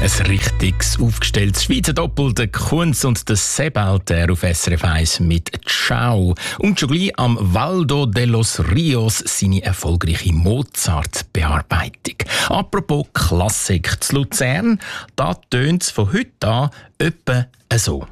Ein richtiges, aufgestelltes Schweizer Doppel, der Kunz und der Sebalter auf SRF 1 mit «Ciao». Und schon gleich am Waldo de los Rios seine erfolgreiche Mozart-Bearbeitung. Apropos Klassik, zu Luzern, da tönt es von heute an etwa so.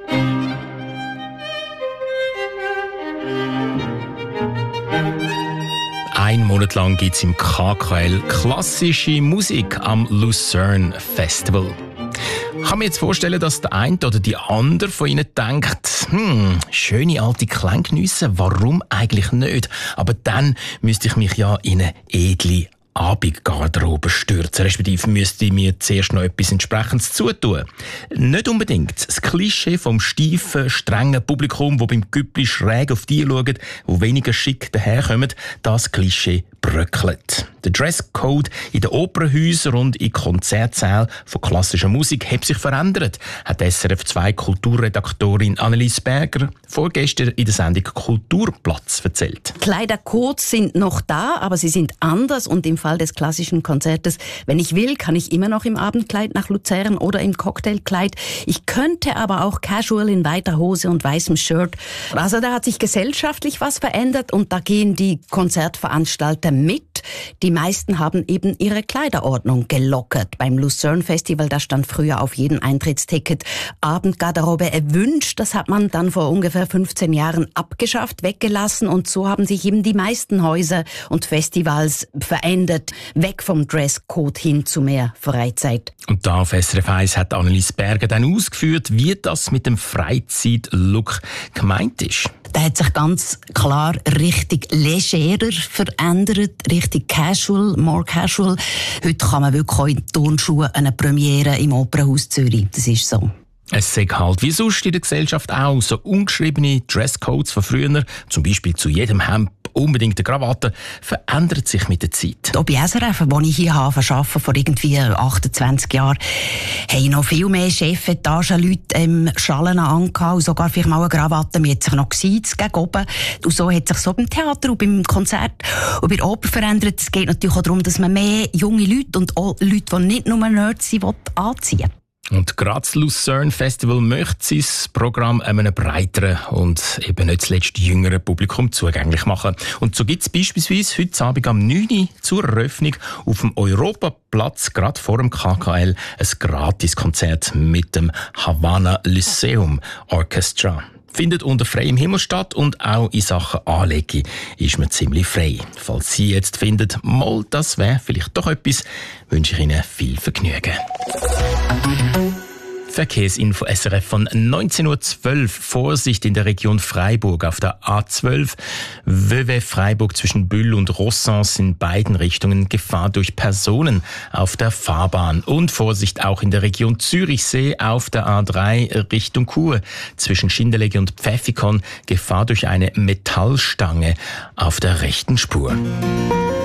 Ein Monat lang gibt es im KKL klassische Musik am Lucerne Festival. Ich kann mir jetzt vorstellen, dass der eine oder die andere von Ihnen denkt, schöne alte Klänge geniessen, warum eigentlich nicht? Aber dann müsste ich mich ja in eine edle Abendgarderobe stürzen, respektive müsste ich mir zuerst noch etwas Entsprechendes zutun. Nicht unbedingt. Das Klischee vom steifen, strengen Publikum, das beim Güppli schräg auf die schaut, die weniger schick daherkommen, das Klischee bröckelt. Der Dresscode in den Opernhäusern und in Konzertsälen von klassischer Musik hat sich verändert, hat SRF 2 Kulturredaktorin Annelies Berger vorgestern in der Sendung Kulturplatz erzählt. Kleidercodes sind noch da, aber sie sind anders und im Fall des klassischen Konzertes, wenn ich will, kann ich immer noch im Abendkleid nach Luzern oder im Cocktailkleid. Ich könnte aber auch casual in weiter Hose und weißem Shirt. Also da hat sich gesellschaftlich was verändert und da gehen die Konzertveranstalter mit. Die meisten haben eben ihre Kleiderordnung gelockert. Beim Lucerne Festival, da stand früher auf jedem Eintrittsticket Abendgarderobe erwünscht. Das hat man dann vor ungefähr 15 Jahren abgeschafft, weggelassen und so haben sich eben die meisten Häuser und Festivals verändert. Weg vom Dresscode hin zu mehr Freizeit. Und da auf SRF 1 hat Annelies Berger dann ausgeführt, wie das mit dem Freizeitlook gemeint ist. Der hat sich ganz klar richtig legerer verändert, richtig casual, more casual. Heute kann man wirklich auch in Turnschuhen eine Premiere im Opernhaus Zürich. Das ist so. Es sagt halt wie sonst in der Gesellschaft auch so ungeschriebene Dresscodes von früher, zum Beispiel zu jedem Hemd unbedingt eine Krawatte, verändert sich mit der Zeit. Hier bei SRF, wo ich hier arbeite, vor irgendwie 28 Jahren, haben noch viel mehr Chefetagenleute Schallen angehabt und sogar vielleicht mal eine Krawatte. Man hat sich noch gesiezt gegen oben. Und so hat sich so beim Theater und beim Konzert und bei der Oper verändert. Es geht natürlich auch darum, dass man mehr junge Leute und auch Leute, die nicht nur Nerds sind, anziehen will. Und gerade das Lucerne Festival möchte sein Programm einem breiteren und eben nicht zuletzt jüngeren Publikum zugänglich machen. Und so gibt es beispielsweise heute Abend am 9. Uhr zur Eröffnung auf dem Europaplatz, gerade vor dem KKL, ein Gratiskonzert mit dem Havana Lyceum Orchestra. Findet unter freiem Himmel statt und auch in Sachen Anlegen ist man ziemlich frei. Falls Sie jetzt finden, mal, das wäre vielleicht doch etwas, wünsche ich Ihnen viel Vergnügen. Verkehrsinfo SRF von 19.12 Uhr. Vorsicht in der Region Freiburg auf der A12. Vevey-Freiburg zwischen Bühl und Rossens in beiden Richtungen. Gefahr durch Personen auf der Fahrbahn. Und Vorsicht auch in der Region Zürichsee auf der A3 Richtung Chur. Zwischen Schindellegi und Pfäffikon. Gefahr durch eine Metallstange auf der rechten Spur.